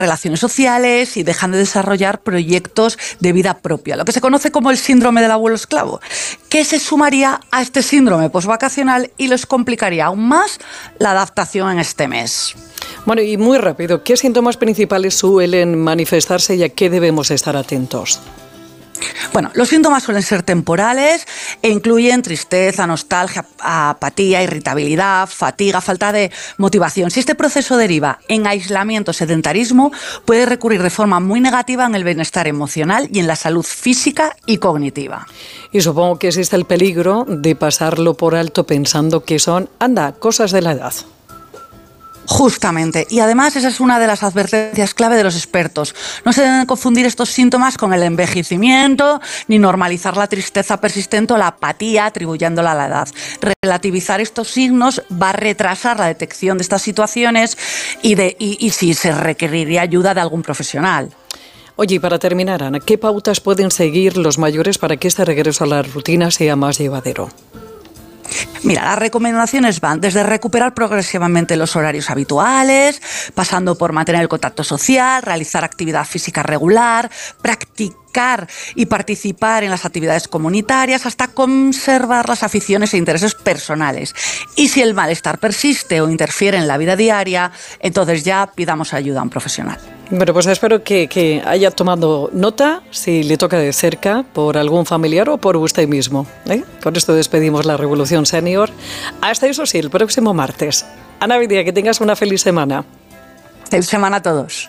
relaciones sociales y dejan de desarrollar proyectos de vida propia, lo que se conoce como el síndrome del abuelo esclavo, que se sumaría a este síndrome posvacacional y les complicaría aún más la adaptación en este mes. Bueno, y muy rápido, ¿qué síntomas principales suelen manifestarse y a qué debemos estar atentos? Bueno, los síntomas suelen ser temporales e incluyen tristeza, nostalgia, apatía, irritabilidad, fatiga, falta de motivación. Si este proceso deriva en aislamiento, sedentarismo, puede recurrir de forma muy negativa en el bienestar emocional y en la salud física y cognitiva. Y supongo que existe el peligro de pasarlo por alto pensando que son, cosas de la edad. Justamente, y además esa es una de las advertencias clave de los expertos. No se deben confundir estos síntomas con el envejecimiento, ni normalizar la tristeza persistente o la apatía atribuyéndola a la edad. Relativizar estos signos va a retrasar la detección de estas situaciones y sí se requeriría ayuda de algún profesional. Oye, y para terminar, Ana, ¿qué pautas pueden seguir los mayores para que este regreso a la rutina sea más llevadero? Mira, las recomendaciones van desde recuperar progresivamente los horarios habituales, pasando por mantener el contacto social, realizar actividad física regular, practicar y participar en las actividades comunitarias, hasta conservar las aficiones e intereses personales. Y si el malestar persiste o interfiere en la vida diaria, entonces ya pidamos ayuda a un profesional. Bueno, pues espero que haya tomado nota, si le toca de cerca, por algún familiar o por usted mismo. Con esto despedimos la Revolución Senior. Hasta eso sí, el próximo martes. Ana Vidia, que tengas una feliz semana. Feliz semana a todos.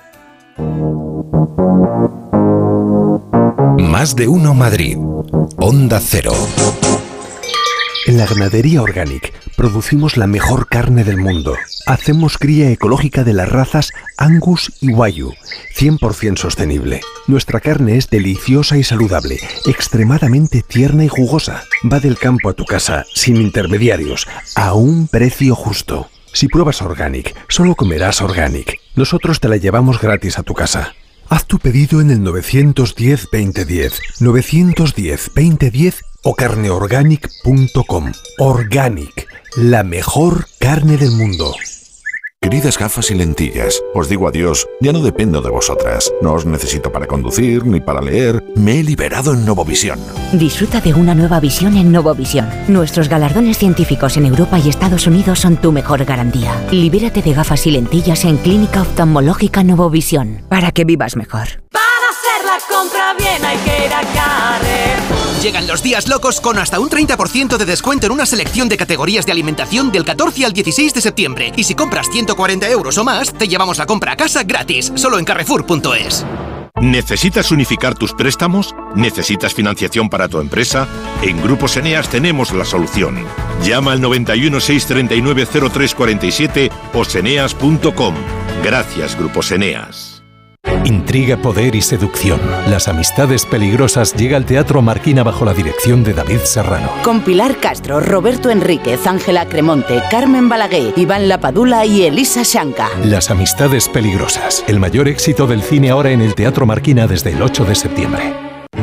Más de uno Madrid. Onda Cero. En la Ganadería Organic producimos la mejor carne del mundo. Hacemos cría ecológica de las razas Angus y Wagyu, 100% sostenible. Nuestra carne es deliciosa y saludable, extremadamente tierna y jugosa. Va del campo a tu casa, sin intermediarios, a un precio justo. Si pruebas Organic, solo comerás Organic. Nosotros te la llevamos gratis a tu casa. Haz tu pedido en el 910-2010, 910-2010 o carneorganic.com. Organic, la mejor carne del mundo. Queridas gafas y lentillas, os digo adiós, ya no dependo de vosotras. No os necesito para conducir ni para leer. Me he liberado en Novovisión. Disfruta de una nueva visión en Novovisión. Nuestros galardones científicos en Europa y Estados Unidos son tu mejor garantía. Libérate de gafas y lentillas en Clínica Oftalmológica Novovisión, para que vivas mejor. Para hacer la compra bien hay que ir a Carrefour. Llegan los días locos con hasta un 30% de descuento en una selección de categorías de alimentación del 14 al 16 de septiembre. Y si compras 140 euros o más, te llevamos la compra a casa gratis, solo en Carrefour.es. ¿Necesitas unificar tus préstamos? ¿Necesitas financiación para tu empresa? En Grupos Eneas tenemos la solución. Llama al 91 639 0347 o seneas.com. Gracias, Grupos Eneas. Intriga, poder y seducción. Las amistades peligrosas llega al Teatro Marquina bajo la dirección de David Serrano. Con Pilar Castro, Roberto Enríquez, Ángela Cremonte, Carmen Balaguer, Iván Lapadula y Elisa Shanka. Las amistades peligrosas. El mayor éxito del cine ahora en el Teatro Marquina desde el 8 de septiembre.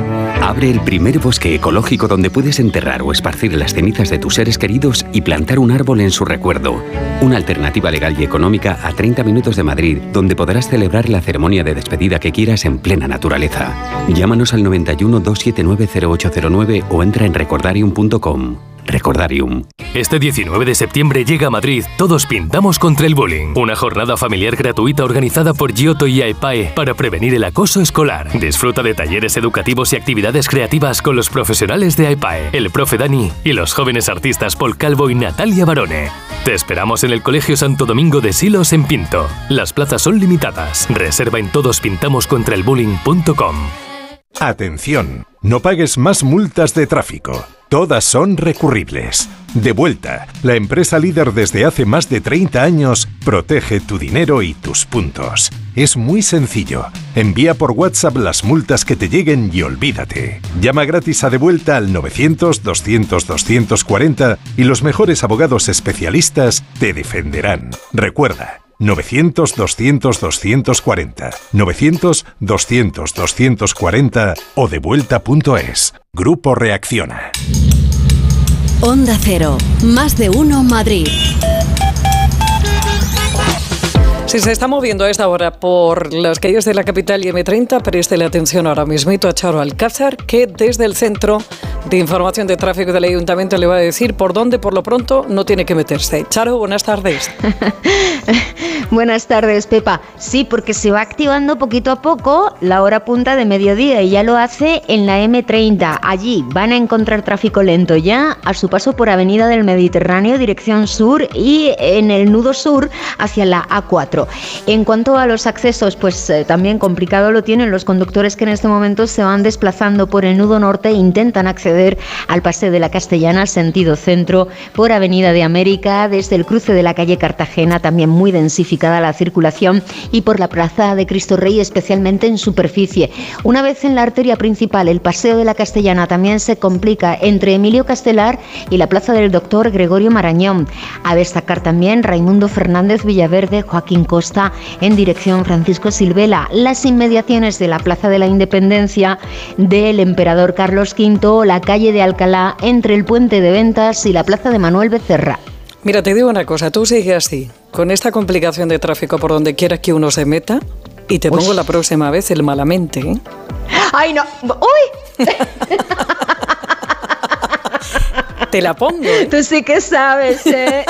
Abre el primer bosque ecológico donde puedes enterrar o esparcir las cenizas de tus seres queridos y plantar un árbol en su recuerdo. Una alternativa legal y económica a 30 minutos de Madrid, donde podrás celebrar la ceremonia de despedida que quieras en plena naturaleza. Llámanos al 91 279 0809 o entra en recordarium.com. Recordarium. Este 19 de septiembre llega a Madrid Todos Pintamos contra el Bullying, una jornada familiar gratuita organizada por Giotto y AEPAE para prevenir el acoso escolar. Disfruta de talleres educativos y actividades creativas con los profesionales de AEPAE, el profe Dani y los jóvenes artistas Paul Calvo y Natalia Barone. Te esperamos en el Colegio Santo Domingo de Silos en Pinto. Las plazas son limitadas. Reserva en todospintamoscontraelbullying.com. Atención, no pagues más multas de tráfico. Todas son recurribles. Devuelta, la empresa líder desde hace más de 30 años, protege tu dinero y tus puntos. Es muy sencillo. Envía por WhatsApp las multas que te lleguen y olvídate. Llama gratis a Devuelta al 900-200-240 y los mejores abogados especialistas te defenderán. Recuerda, 900-200-240, 900-200-240 o devuelta.es. Grupo Reacciona. Onda Cero, más de uno Madrid. Si se está moviendo a esta hora por las calles de la capital y M30, préstele atención ahora mismito a Charo Alcázar, que desde el Centro de Información de Tráfico del Ayuntamiento le va a decir por dónde, por lo pronto, no tiene que meterse. Charo, buenas tardes. Buenas tardes, Pepa. Sí, porque se va activando poquito a poco la hora punta de mediodía y ya lo hace en la M30. Allí van a encontrar tráfico lento ya a su paso por Avenida del Mediterráneo, dirección sur, y en el nudo sur hacia la A4. En cuanto a los accesos, pues también complicado lo tienen los conductores que en este momento se van desplazando por el nudo norte e intentan acceder al Paseo de la Castellana, sentido centro, por Avenida de América, desde el cruce de la calle Cartagena, también muy densificada la circulación, y por la Plaza de Cristo Rey, especialmente en superficie. Una vez en la arteria principal, el Paseo de la Castellana también se complica entre Emilio Castelar y la Plaza del Doctor Gregorio Marañón. A destacar también Raimundo Fernández Villaverde, Joaquín Costa en dirección Francisco Silvela, las inmediaciones de la Plaza de la Independencia, del Emperador Carlos V, la calle de Alcalá, entre el Puente de Ventas y la Plaza de Manuel Becerra. Mira, te digo una cosa, tú sigue así, con esta complicación de tráfico por donde quiera que uno se meta, y te pongo la próxima vez el malamente, ¿eh? ¡Ay, no! ¡Uy! Te la pongo, ¿eh? Tú sí que sabes, ¿eh?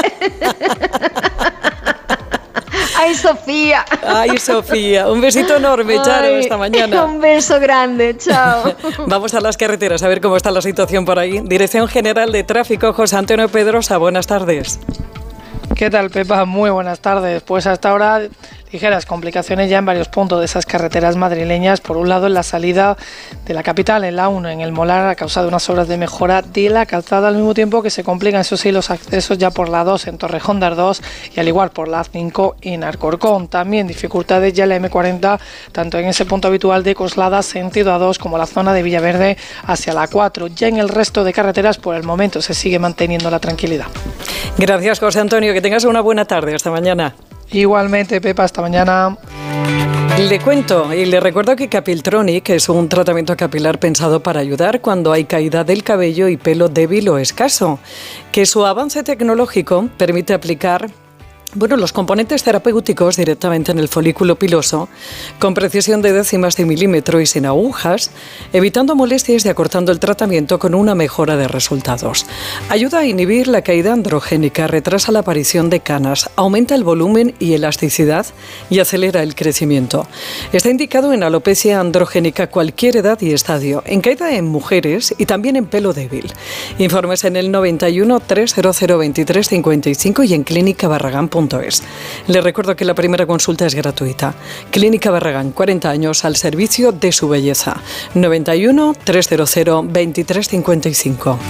¡Ay, Sofía! ¡Ay, Sofía! Un besito enorme, Charo, esta mañana. Un beso grande, chao. Vamos a las carreteras a ver cómo está la situación por ahí. Dirección General de Tráfico, José Antonio Pedrosa, buenas tardes. ¿Qué tal, Pepa? Muy buenas tardes. Pues hasta ahora ligeras complicaciones ya en varios puntos de esas carreteras madrileñas. Por un lado, en la salida de la capital, en la 1, en el Molar, a causa de unas obras de mejora de la calzada, al mismo tiempo que se complican, eso sí, los accesos ya por la 2 en Torrejón de Ardoz y al igual por la 5 en Alcorcón. También dificultades ya en la M40, tanto en ese punto habitual de Coslada, sentido A2, como la zona de Villaverde hacia la 4. Ya en el resto de carreteras, por el momento, se sigue manteniendo la tranquilidad. Gracias, José Antonio. Que tengas una buena tarde. Hasta mañana. Igualmente, Pepa, hasta mañana. Le cuento y le recuerdo que Capiltronic es un tratamiento capilar pensado para ayudar cuando hay caída del cabello y pelo débil o escaso, que su avance tecnológico permite aplicar los componentes terapéuticos directamente en el folículo piloso, con precisión de décimas de milímetro y sin agujas, evitando molestias y acortando el tratamiento con una mejora de resultados. Ayuda a inhibir la caída androgénica, retrasa la aparición de canas, aumenta el volumen y elasticidad y acelera el crecimiento. Está indicado en alopecia androgénica cualquier edad y estadio, en caída en mujeres y también en pelo débil. Informes en el 91 300 2355 y en clínicabarragán.es. Les recuerdo que la primera consulta es gratuita. Clínica Barragán, 40 años al servicio de su belleza. 91 300 2355.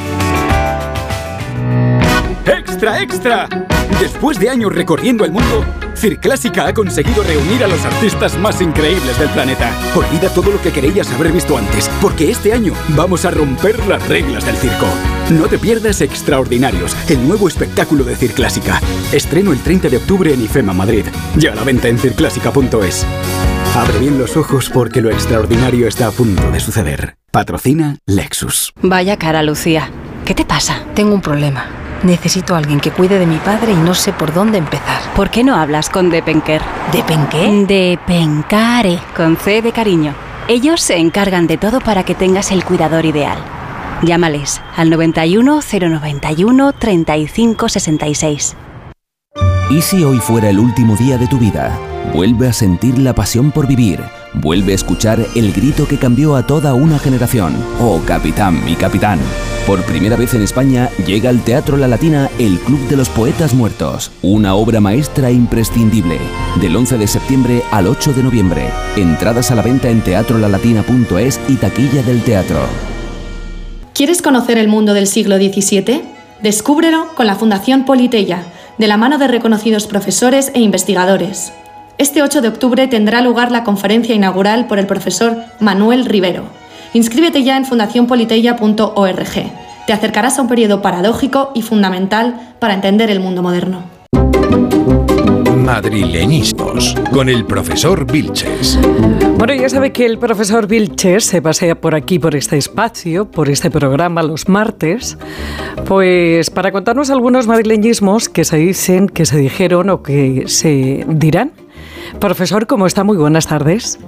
¡Extra, extra! Después de años recorriendo el mundo, Circlásica ha conseguido reunir a los artistas más increíbles del planeta. Olvida todo lo que querías haber visto antes, porque este año vamos a romper las reglas del circo. No te pierdas Extraordinarios, el nuevo espectáculo de Circlásica. Estreno el 30 de octubre en IFEMA Madrid. Ya a la venta en circlásica.es. Abre bien los ojos porque lo extraordinario está a punto de suceder. Patrocina Lexus. Vaya cara, Lucía. ¿Qué te pasa? Tengo un problema. Necesito a alguien que cuide de mi padre y no sé por dónde empezar. ¿Por qué no hablas con Depenker? ¿Depenqué? Depencare, con C de cariño. Ellos se encargan de todo para que tengas el cuidador ideal. Llámales al 91 091 35 66. ¿Y si hoy fuera el último día de tu vida? Vuelve a sentir la pasión por vivir. Vuelve a escuchar el grito que cambió a toda una generación. Oh, capitán, mi capitán. Por primera vez en España llega al Teatro La Latina el Club de los Poetas Muertos. Una obra maestra imprescindible. Del 11 de septiembre al 8 de noviembre. Entradas a la venta en teatrolalatina.es y taquilla del teatro. ¿Quieres conocer el mundo del siglo XVII? Descúbrelo con la Fundación Politeia, de la mano de reconocidos profesores e investigadores. Este 8 de octubre tendrá lugar la conferencia inaugural por el profesor Manuel Rivero. Inscríbete ya en fundacionpoliteia.org. Te acercarás a un periodo paradójico y fundamental para entender el mundo moderno. Madrileñismos, con el profesor Vilches. Bueno, ya sabe que el profesor Vilches se pasea por aquí, por este espacio, por este programa los martes, pues para contarnos algunos madrileñismos que se dicen, que se dijeron o que se dirán Profesor, ¿cómo está? Muy buenas tardes.